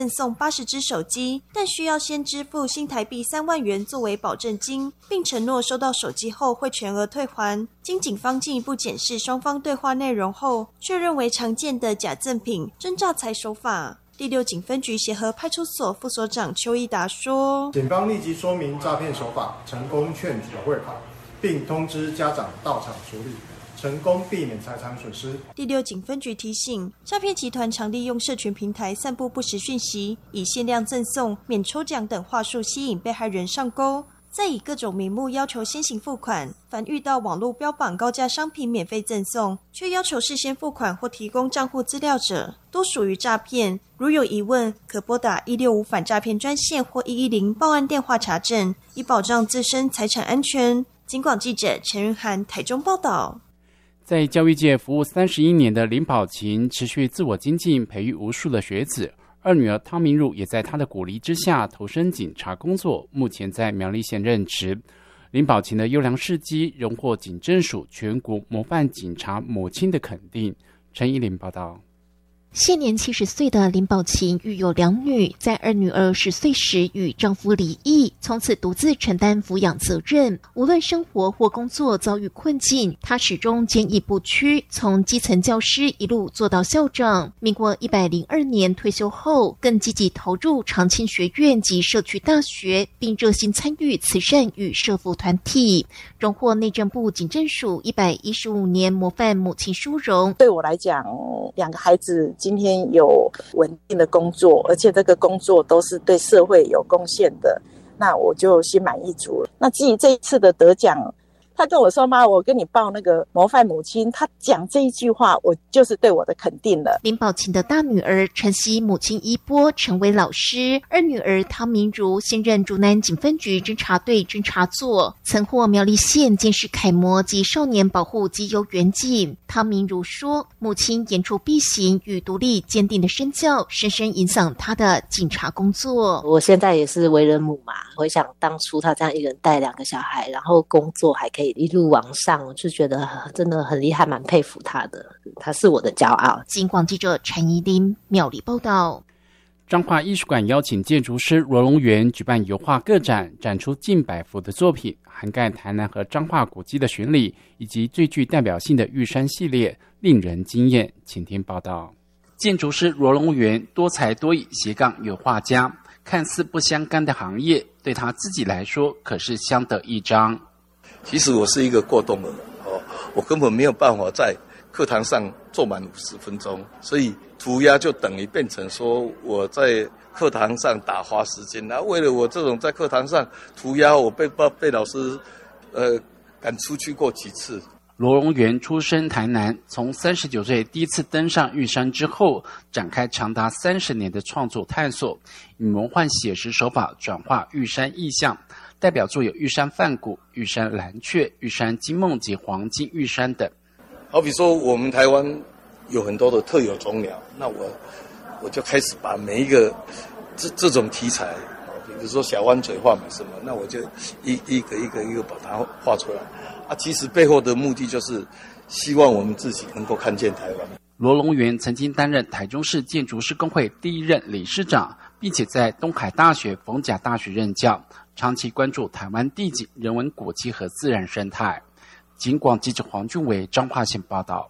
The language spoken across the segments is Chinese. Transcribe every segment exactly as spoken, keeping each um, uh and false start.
赠送八十只手机，但需要先支付新台币三万元作为保证金，并承诺收到手机后会全额退还。经警方进一步检视双方对话内容后，确认为常见的假赠品真诈财手法。第六警分局协和派出所副所长邱一达说， 警方立即说明诈骗手法，成功劝阻汇款，并通知家长到场处理，成功避免财产损失。 第六警分局提醒，诈骗集团常利用社群平台散布不实讯息，以限量赠送、免抽奖等话术吸引被害人上钩，再以各种名目要求先行付款。凡遇到网络标榜高价商品免费赠送，却要求事先付款或提供账户资料者，多属于诈骗。如有疑问，可拨打一六五反诈骗专线或一一零报案电话查证，以保障自身财产安全。警广记者陈云涵台中报道。 在教育界服务三十一年的林宝琴，持续自我精进，培育无数的学子。二女儿汤明儒也在她的鼓励之下投身警察工作，目前在苗栗县任职。林宝琴的优良事迹荣获警政署全国模范警察母亲的肯定。陈依林报道。 现年七十岁的林宝琴育有两女，在二女儿十岁时与丈夫离异，从此独自承担抚养责任。无论生活或工作遭遇困境，她始终坚毅不屈，从基层教师一路做到校长。民国一百零二年退休后，更积极投入长青学院及社区大学，并热心参与慈善与社福团体，荣获内政部警政署一百一十五年模范母亲殊荣。 对我来讲，两个孩子今天有稳定的工作，而且这个工作都是对社会有贡献的，那我就心满意足了。那基于这一次的得奖，他跟我说，妈，我跟你报那个模范母亲，他讲这一句话，我就是对我的肯定了。 林宝琴的大女儿晨曦母亲衣钵，成为老师；二女儿汤明儒现任竹南警分局侦查队侦查座，曾获苗栗县监视楷模及少年保护绩优员警。汤明儒说，母亲言出必行与独立坚定的身教，深深影响她的警察工作。 我现在也是为人母嘛，回想当初她这样一个人带两个小孩，然后工作还可以一路往上，我就觉得真的很厉害，蛮佩服她的，她是我的骄傲。 警广记者陈怡琳苗栗报道。 彰化艺术馆邀请建筑师罗龙元举办油画个展，展出近百幅的作品，涵盖台南和彰化古迹的巡礼，以及最具代表性的玉山系列，令人惊艳。请听报道。建筑师罗龙元多才多艺斜杠油画家，看似不相干的行业，对他自己来说可是相得益彰。 其实我是一个过动儿哦，我根本没有办法在课堂上坐满五十分钟，所以涂鸦就等于变成说我在课堂上打发时间。那为了我这种在课堂上涂鸦，我被被老师呃赶出去过几次。 罗荣元出身台南，从三十九岁第一次登上玉山之后，展开长达三十年的创作探索，以魔幻写实手法转化玉山意象。代表作有玉山梵谷、玉山蓝雀、玉山金梦及黄金玉山等。 好比说我们台湾有很多的特有种鸟，那我我就开始把每一个这这种题材，比如说小湾嘴画嘛什么，那我就一一个一个一个把它画出来啊。其实背后的目的就是希望我们自己能够看见台湾。 罗龙元曾经担任台中市建筑师公会第一任理事长，并且在东海大学、逢甲大学任教，长期关注台湾地景、人文古迹和自然生态。警广记者黄俊伟彰化县报道。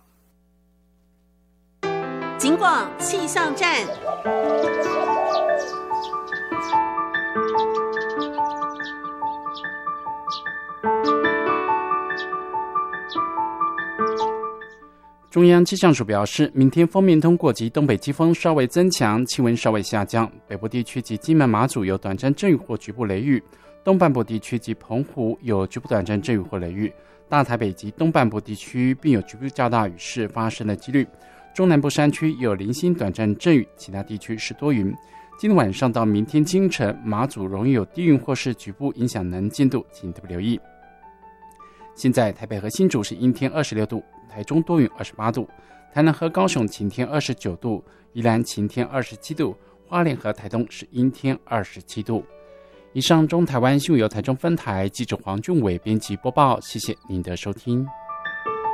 警广气象站。 中央气象署表示，明天锋面通过及东北季风稍微增强，气温稍微下降，北部地区及金门马祖有短暂阵雨或局部雷雨，东半部地区及澎湖有局部短暂阵雨或雷雨，大台北及东半部地区并有局部较大雨势发生的几率，中南部山区有零星短暂阵雨，其他地区是多云。今天晚上到明天清晨，马祖容易有低云或是局部影响能见度，请特别留意。现在台北和新竹是阴天二十六度，台中多云二十八度，台南和高雄晴天二十九度，宜兰晴天二十七度，花莲和台东是阴天二十七度。以上中台湾新闻由台中分台记者黄俊伟编辑播报，谢谢您的收听。